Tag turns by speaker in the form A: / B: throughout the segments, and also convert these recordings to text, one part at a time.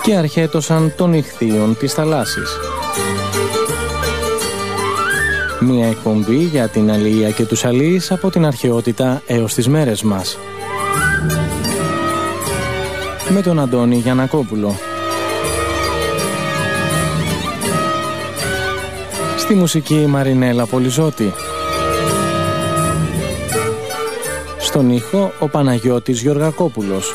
A: και αρχέτωσαν των ιχθύων της θαλάσσης. Μια εκπομπή για την αλληλεία και τους αλοίς από την αρχαιότητα έως τις μέρες μας. Με τον Αντώνη Γιαννακόπουλο. Στη μουσική Μαρινέλα Πολυζώτη. Στον ήχο ο Παναγιώτης Γεωργακόπουλος.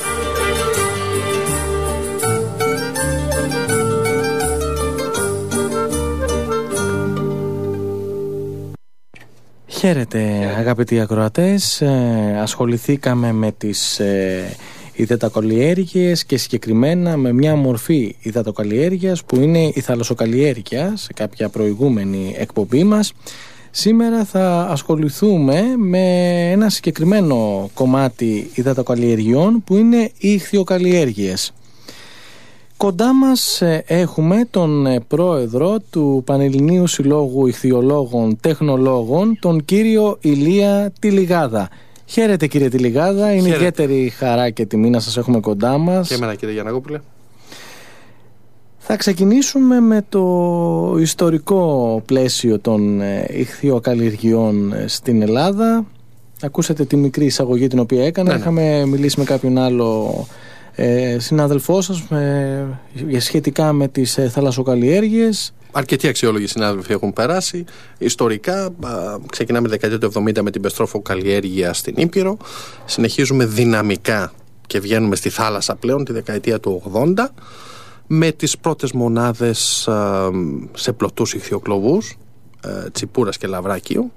A: Χαίρετε αγαπητοί ακροατές, ασχοληθήκαμε με τις υδατοκαλλιέργειες και συγκεκριμένα με μια μορφή υδατοκαλλιέργειας που είναι η θαλασσοκαλλιέργεια σε κάποια προηγούμενη εκπομπή μας. Σήμερα θα ασχοληθούμε με ένα συγκεκριμένο κομμάτι υδατοκαλλιεργειών που είναι οι ιχθυοκαλλιέργειες. Κοντά μας έχουμε τον πρόεδρο του Πανελληνίου Συλλόγου Ιχθυολόγων Τεχνολόγων, τον κύριο Ηλία Τιλιγάδα. Χαίρετε κύριε Τιλιγάδα, είναι ιδιαίτερη χαρά και τιμή να σας έχουμε κοντά μας.
B: Και εμένα κύριε Γιαννακόπουλε.
A: Θα ξεκινήσουμε με το ιστορικό πλαίσιο των ιχθυοκαλλιεργειών στην Ελλάδα. Ακούσατε τη μικρή εισαγωγή την οποία έκανα. Είχαμε μιλήσει με κάποιον άλλο συνάδελφό σας σχετικά με τις θαλασσοκαλλιέργειες.
B: Αρκετοί αξιόλογοι συνάδελφοι έχουν περάσει. Ιστορικά ξεκινάμε τη δεκαετία του 70 με την πεστρόφοκαλλιέργεια στην Ήπειρο. Συνεχίζουμε δυναμικά και βγαίνουμε στη θάλασσα πλέον τη δεκαετία του 80 με τις πρώτες μονάδες σε πλωτούς ιχθυοκλοβούς, Τσιπούρας και Λαβράκιου.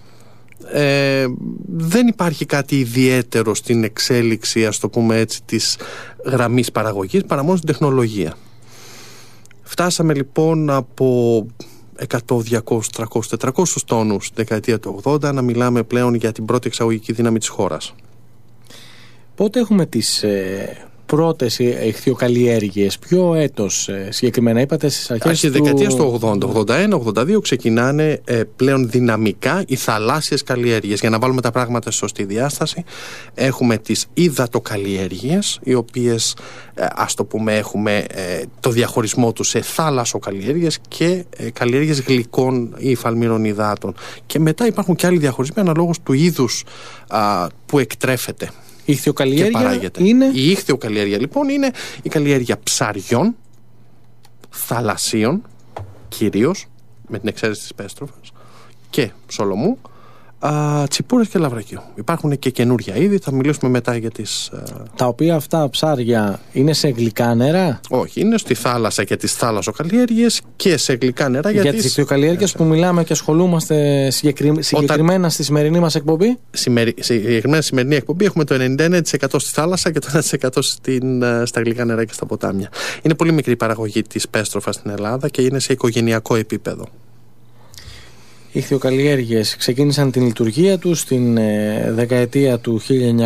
B: Δεν υπάρχει κάτι ιδιαίτερο στην εξέλιξη, ας το πούμε έτσι, της γραμμής παραγωγής παρά μόνο στην τεχνολογία. Φτάσαμε λοιπόν από 100, 200, 300, 400 τόνους τη δεκαετία του 80 να μιλάμε πλέον για την πρώτη εξαγωγική δύναμη της χώρας.
A: Πότε έχουμε τις πρώτες ιχθυοκαλλιέργειες, ποιο έτος συγκεκριμένα είπατε στις αρχές
B: της δεκαετίας του 80, 81, 82 ξεκινάνε πλέον δυναμικά οι θαλάσσιες καλλιέργειες. Για να βάλουμε τα πράγματα στη σωστή διάσταση, έχουμε τις υδατοκαλλιέργειες, οι οποίες ας το πούμε έχουμε το διαχωρισμό τους σε θάλασσοκαλλιέργειες και καλλιέργειες γλυκών ή υφαλμύρων υδάτων. Και μετά υπάρχουν και άλλοι διαχωρισμοί αναλόγως του είδους που εκτρέφεται.
A: Η ιχθυοκαλλιέργεια είναι...
B: Η ιχθυοκαλλιέργεια λοιπόν είναι η καλλιέργεια ψαριών, θαλασσίων κυρίως, με την εξαίρεση της πέστροφας, και σολομού, τσιπούρας και λαβρακίου. Υπάρχουν και καινούρια είδη, θα μιλήσουμε μετά για τις...
A: Τα οποία αυτά ψάρια είναι σε γλυκά νερά?
B: Όχι, είναι στη θάλασσα και τις θάλασσοκαλλιέργειες και σε γλυκά νερά.
A: Για τις ιχθυοκαλλιέργειες που μιλάμε και ασχολούμαστε συγκεκριμένα στη σημερινή μας εκπομπή.
B: Συγκεκριμένα στη σημερινή εκπομπή έχουμε το 99% στη θάλασσα και το 1% στα γλυκά νερά και στα ποτάμια. Είναι πολύ μικρή η παραγωγή της πέστροφας στην Ελλάδα και είναι σε οικογενειακό επίπεδο.
A: Οι ιχθυοκαλλιέργειες ξεκίνησαν την λειτουργία τους στην δεκαετία του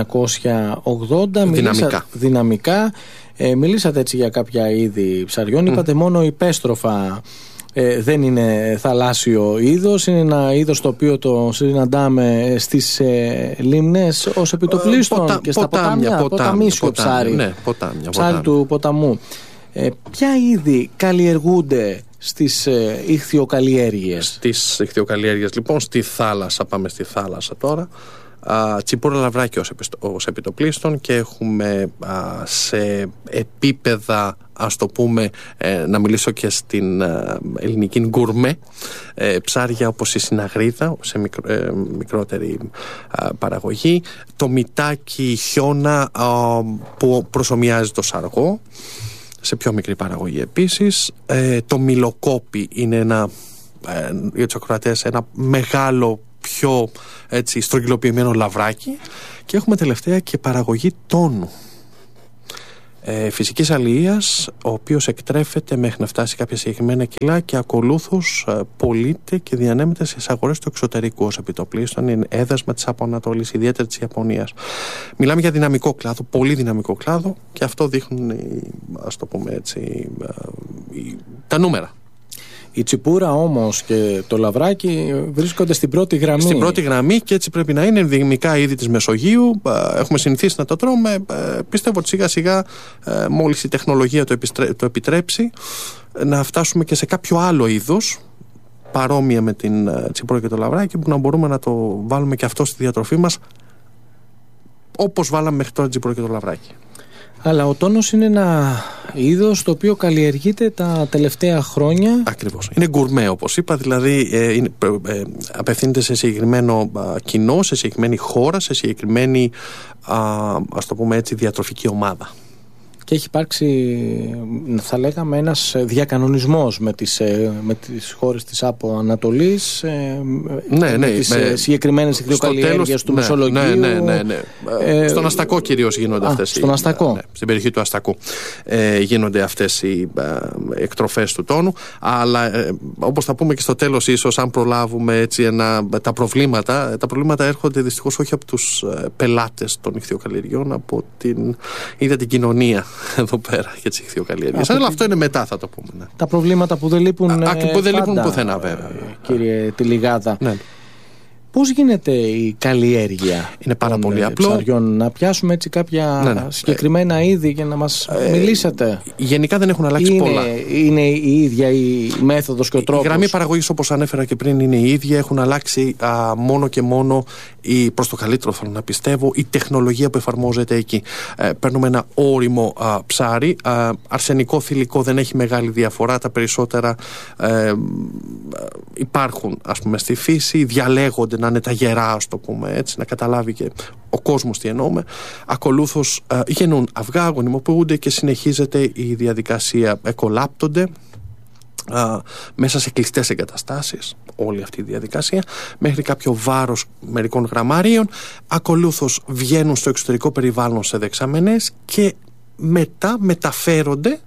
A: 1980. Δυναμικά. Μιλήσατε έτσι για κάποια είδη ψαριών. Είπατε μόνο η πέστροφα δεν είναι θαλάσσιο είδος. Είναι ένα είδος το οποίο το συναντάμε στις λίμνες ως επιτοπλίστων και στα ποταμίσιο ψάρι.
B: Ναι,
A: ψάρι του ποταμού. Ποια είδη καλλιεργούνται στις ιχθυοκαλλιέργειες?
B: Στις ιχθυοκαλλιέργειες λοιπόν στη θάλασσα, πάμε στη θάλασσα τώρα. Τσιπούρα λαβράκι ως επιτοπλίστων και έχουμε σε επίπεδα, ας το πούμε, να μιλήσω και στην ελληνική γκουρμέ, ψάρια όπως η συναγρίδα σε μικρότερη παραγωγή, το μητάκι χιώνα που προσομοιάζει το σαργό σε πιο μικρή παραγωγή επίσης. Το μιλοκόπι είναι για τους ακροατές ένα μεγάλο, πιο έτσι στρογγυλοποιημένο λαβράκι, και έχουμε τελευταία και παραγωγή τόνου φυσικής αλληλείας, ο οποίος εκτρέφεται μέχρι να φτάσει κάποια συγκεκριμένα κιλά και ακολούθως πωλείται και διανέμεται στις αγορές του εξωτερικού ως επιτοπλίστων. Είναι έδασμα της Αποανατολής, ιδιαίτερα της Ιαπωνίας. Μιλάμε για δυναμικό κλάδο, πολύ δυναμικό κλάδο, και αυτό δείχνουν, ας το πούμε έτσι, τα νούμερα.
A: Η τσιπούρα όμως και το λαβράκι βρίσκονται στην πρώτη γραμμή.
B: Στην πρώτη γραμμή, και έτσι πρέπει να είναι. Ενδυμικά είδη της Μεσογείου. Έχουμε συνηθίσει να το τρώμε. Πιστεύω ότι σιγά σιγά, μόλις η τεχνολογία το επιτρέψει, να φτάσουμε και σε κάποιο άλλο είδος παρόμοια με την τσιπούρα και το λαβράκι, που να μπορούμε να το βάλουμε και αυτό στη διατροφή μας, όπως βάλαμε μέχρι τώρα την τσιπούρα και το λαβράκι.
A: Αλλά ο τόνος είναι ένα είδος το οποίο καλλιεργείται τα τελευταία χρόνια.
B: Ακριβώς. Είναι γκουρμέ, όπως είπα, δηλαδή απευθύνεται σε συγκεκριμένο κοινό, σε συγκεκριμένη χώρα, σε συγκεκριμένη, ας το πούμε έτσι, διατροφική ομάδα.
A: Και έχει υπάρξει, θα λέγαμε, ένας διακανονισμός με τις χώρες της Άπο Ανατολής, με τις συγκεκριμένες ιχθυοκαλλιέργειες του Μεσολογγίου.
B: Στον Αστακό κυρίως γίνονται αυτές.
A: Στον Αστακό.
B: Στην περιοχή του Αστακού γίνονται αυτές οι εκτροφές του τόνου. Αλλά όπως θα πούμε και στο τέλος, ίσως, αν προλάβουμε έτσι, τα προβλήματα έρχονται δυστυχώς όχι από τους πελάτες των ιχθυοκαλλιεργειών, από την ίδια την κοινωνία εδώ πέρα για τις ιχθυοκαλλιέργειες. Αλλά αυτό είναι μετά, θα το πούμε. Ναι.
A: Τα προβλήματα που δεν λείπουν,
B: που δεν λείπουν πουθενά, βέβαια.
A: Κύριε Τηλιγάδα.
B: Ναι.
A: Πώς γίνεται η καλλιέργεια?
B: Είναι πάρα πολύ απλό.
A: Ψαριών. Να πιάσουμε έτσι κάποια συγκεκριμένα είδη και να μας μιλήσετε.
B: Γενικά δεν έχουν αλλάξει πολλά.
A: Είναι η ίδια η μέθοδος και ο τρόπος?
B: Η γραμμή παραγωγής, όπως ανέφερα και πριν, είναι η ίδια. Έχουν αλλάξει μόνο και μόνο, προς το καλύτερο θέλω να πιστεύω, η τεχνολογία που εφαρμόζεται εκεί. Παίρνουμε ένα όριμο ψάρι. Αρσενικό, θηλυκό δεν έχει μεγάλη διαφορά. Τα περισσότερα υπάρχουν, ας πούμε, στη φύση. Διαλέγονται να είναι τα γερά, ας το πούμε έτσι, να καταλάβει και ο κόσμος τι εννοούμε. Ακολούθως γεννούν αυγά, γονιμοποιούνται και συνεχίζεται η διαδικασία. Εκολάπτονται μέσα σε κλειστές εγκαταστάσεις, όλη αυτή η διαδικασία, μέχρι κάποιο βάρος μερικών γραμμαρίων. Ακολούθως βγαίνουν στο εξωτερικό περιβάλλον σε δεξαμενές και μετά μεταφέρονται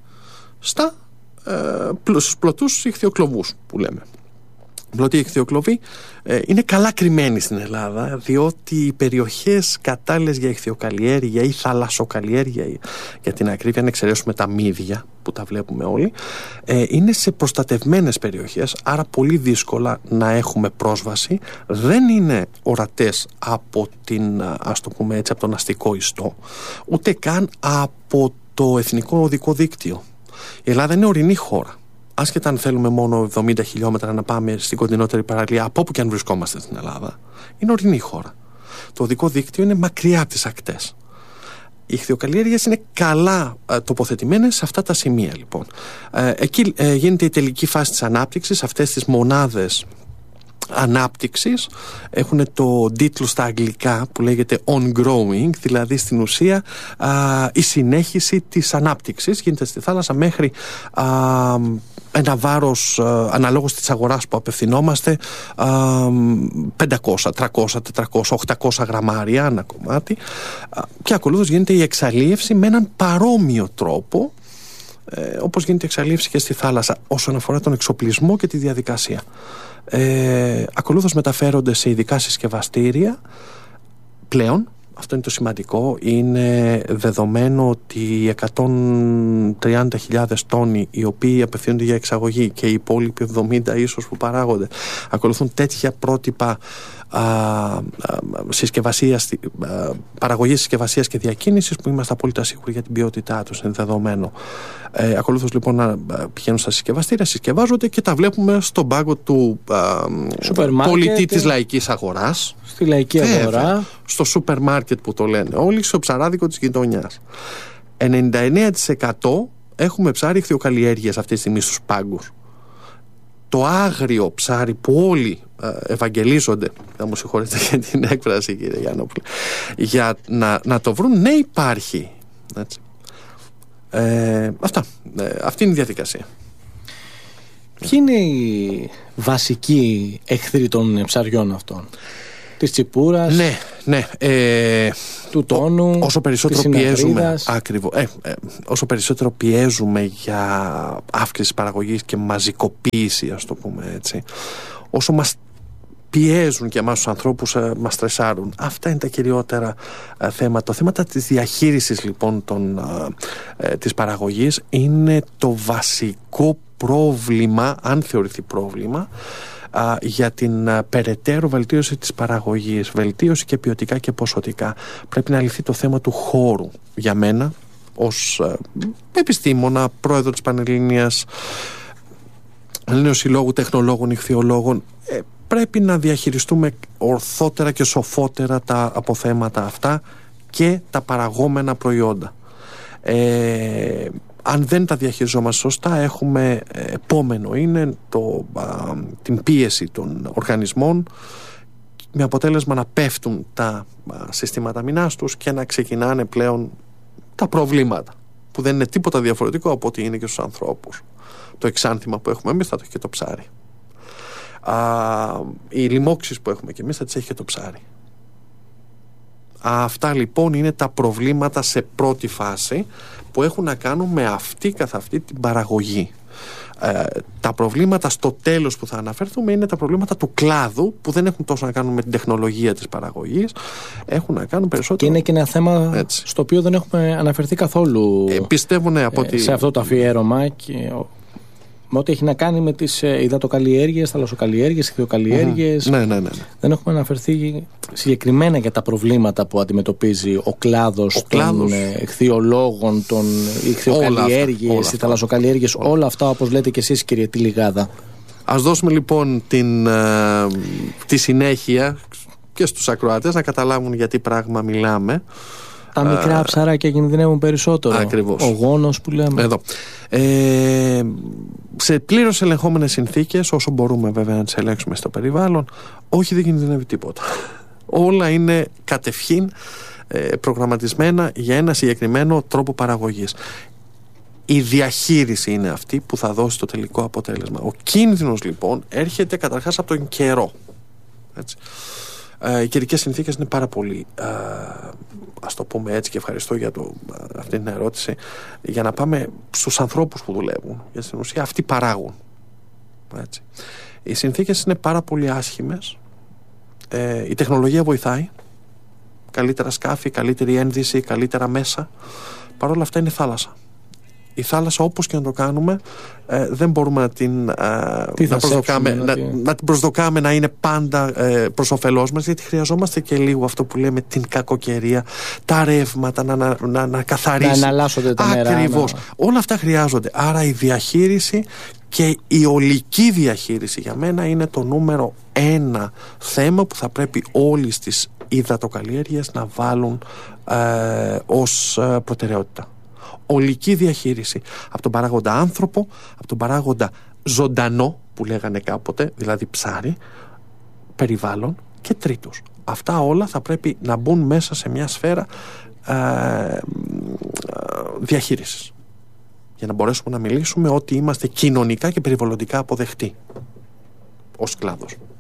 B: στους πλωτούς ιχθυοκλοβούς που λέμε. Πλωτοί ιχθυοκλοβοί είναι καλά κρυμμένοι στην Ελλάδα, διότι οι περιοχές κατάλληλες για ιχθυοκαλλιέργεια ή θαλασσοκαλλιέργεια, για την ακρίβεια, αν εξαιρέσουμε τα μύδια που τα βλέπουμε όλοι, είναι σε προστατευμένες περιοχές, άρα πολύ δύσκολα να έχουμε πρόσβαση. Δεν είναι ορατές από ας το πούμε έτσι, από τον αστικό ιστό, ούτε καν από το Εθνικό Οδικό Δίκτυο. Η Ελλάδα είναι ορεινή χώρα. Άσχετα αν θέλουμε μόνο 70 χιλιόμετρα να πάμε στην κοντινότερη παραλία, από όπου και αν βρισκόμαστε στην Ελλάδα, είναι ορεινή χώρα. Το οδικό δίκτυο είναι μακριά από τις ακτές. Οι ιχθυοκαλλιέργειες είναι καλά τοποθετημένες σε αυτά τα σημεία, λοιπόν. Εκεί γίνεται η τελική φάση της ανάπτυξης. Αυτές τις μονάδες ανάπτυξης έχουν το τίτλο στα αγγλικά που λέγεται on-growing, δηλαδή στην ουσία η συνέχιση της ανάπτυξης γίνεται στη θάλασσα μέχρι ένα βάρος αναλόγως της αγοράς που απευθυνόμαστε, 500, 300, 400, 800 γραμμάρια ένα κομμάτι, και ακολούθως γίνεται η εξαλίευση με έναν παρόμοιο τρόπο όπως γίνεται η εξαλίευση και στη θάλασσα όσον αφορά τον εξοπλισμό και τη διαδικασία. Ακολούθως μεταφέρονται σε ειδικά συσκευαστήρια πλέον. Αυτό είναι το σημαντικό. Είναι δεδομένο ότι οι 130.000 τόνοι οι οποίοι απευθύνονται για εξαγωγή και οι υπόλοιποι 70 ίσως που παράγονται ακολουθούν τέτοια πρότυπα παραγωγής, συσκευασίας και διακίνησης που είμαστε απόλυτα σίγουροι για την ποιότητά τους. Είναι δεδομένο. Ακολούθως λοιπόν να πηγαίνουν στα συσκευαστήρια, συσκευάζονται και τα βλέπουμε στον πάγκο του πολιτή της λαϊκής αγοράς.
A: Στη λαϊκή αγορά.
B: Στο σούπερ μάρκετ που το λένε όλοι, στο ψαράδικο της γειτονιάς. 99% έχουμε ψάρι ιχθυοκαλλιέργειας αυτή τη στιγμή στους πάγκους. Το άγριο ψάρι που όλοι ευαγγελίζονται, θα μου συγχωρείτε για την έκφραση κύριε Γιάννοπουλε, για να το βρουν, ναι, υπάρχει. Έτσι. Αυτή είναι η διαδικασία.
A: Ποιοι είναι οι βασικοί εχθροί των ψαριών αυτών? Της τσιπούρας,
B: ναι,
A: του τόνου,
B: όσο περισσότερο πιέζουμε, όσο περισσότερο πιέζουμε για αύξηση παραγωγής και μαζικοποίηση, ας το πούμε έτσι, όσο μας πιέζουν και εμάς τους ανθρώπους, μας στρεσάρουν. Αυτά είναι τα κυριότερα θέματα. Το θέμα της διαχείρισης λοιπόν της παραγωγής είναι το βασικό πρόβλημα, αν θεωρηθεί πρόβλημα, για την περαιτέρω βελτίωση της παραγωγής, βελτίωση και ποιοτικά και ποσοτικά. Πρέπει να λυθεί το θέμα του χώρου. Για μένα, ως επιστήμονα, πρόεδρο της Πανελλήνιας Ελλήνιου Συλλόγου Τεχνολόγων Ιχθυολόγων, πρέπει να διαχειριστούμε ορθότερα και σοφότερα τα αποθέματα αυτά και τα παραγόμενα προϊόντα. Αν δεν τα διαχειριζόμαστε σωστά, έχουμε επόμενο είναι την πίεση των οργανισμών, με αποτέλεσμα να πέφτουν τα συστήματα αμυνάς τους και να ξεκινάνε πλέον τα προβλήματα, που δεν είναι τίποτα διαφορετικό από ό,τι είναι και στους ανθρώπους. Το εξάνθημα που έχουμε εμείς θα το έχει και το ψάρι. Οι λοιμώξεις που έχουμε και εμείς θα τις έχει και το ψάρι. Αυτά λοιπόν είναι τα προβλήματα σε πρώτη φάση που έχουν να κάνουν με αυτή καθ' αυτή την παραγωγή. Τα προβλήματα στο τέλος που θα αναφερθούμε είναι τα προβλήματα του κλάδου, που δεν έχουν τόσο να κάνουν με την τεχνολογία της παραγωγής, έχουν να κάνουν περισσότερο.
A: Και είναι και ένα θέμα στο οποίο δεν έχουμε αναφερθεί καθόλου σε αυτό το αφιέρωμα, και με ό,τι έχει να κάνει με τις υδατοκαλλιέργειες, θαλασσοκαλλιέργειες, ιχθυοκαλλιέργειες.
B: Ναι.
A: Δεν έχουμε αναφερθεί συγκεκριμένα για τα προβλήματα που αντιμετωπίζει ο κλάδος των ιχθυολόγων, των ιχθυοκαλλιέργειες, οι θαλασσοκαλλιέργειες, όλα αυτά, όπως λέτε και εσείς, κύριε Τιλιγάδα.
B: Ας δώσουμε λοιπόν τη συνέχεια και στους ακροατές να καταλάβουν γιατί πράγμα μιλάμε.
A: Τα μικρά ψαράκια κινδυνεύουν περισσότερο.
B: Ακριβώς.
A: Ο γόνος που λέμε.
B: Εδώ. Σε πλήρως ελεγχόμενες συνθήκες, όσο μπορούμε βέβαια να τις ελέγξουμε στο περιβάλλον, όχι, δεν κινδυνεύει τίποτα. Όλα είναι κατευχήν προγραμματισμένα για ένα συγκεκριμένο τρόπο παραγωγής. Η διαχείριση είναι αυτή που θα δώσει το τελικό αποτέλεσμα. Ο κίνδυνος λοιπόν έρχεται καταρχάς από τον καιρό. Έτσι. Οι καιρικές συνθήκες είναι πάρα πολύ, ας το πούμε έτσι, και ευχαριστώ για αυτή την ερώτηση, για να πάμε στους ανθρώπους που δουλεύουν, γιατί στην ουσία αυτοί παράγουν. Έτσι. Οι συνθήκες είναι πάρα πολύ άσχημες. Η τεχνολογία βοηθάει, καλύτερα σκάφη, καλύτερη ένδυση, καλύτερα μέσα. Παρ' όλα αυτά είναι θάλασσα. Η θάλασσα, όπως και να το κάνουμε, δεν μπορούμε να την προσδοκάμε να είναι πάντα προς όφελός μας, γιατί χρειαζόμαστε και λίγο αυτό που λέμε την κακοκαιρία, τα ρεύματα να καθαρίσει,
A: να εναλλάσσονται τα νερά.
B: Ακριβώς. Όλα αυτά χρειάζονται. Άρα η διαχείριση και η ολική διαχείριση για μένα είναι το νούμερο 1 θέμα που θα πρέπει όλοι στις υδατοκαλλιέργειες να βάλουν ως προτεραιότητα. Ολική διαχείριση από τον παράγοντα άνθρωπο, από τον παράγοντα ζωντανό που λέγανε κάποτε, δηλαδή ψάρι, περιβάλλον και τρίτους. Αυτά όλα θα πρέπει να μπουν μέσα σε μια σφαίρα διαχείρισης, για να μπορέσουμε να μιλήσουμε ότι είμαστε κοινωνικά και περιβαλλοντικά αποδεκτοί ως κλάδος.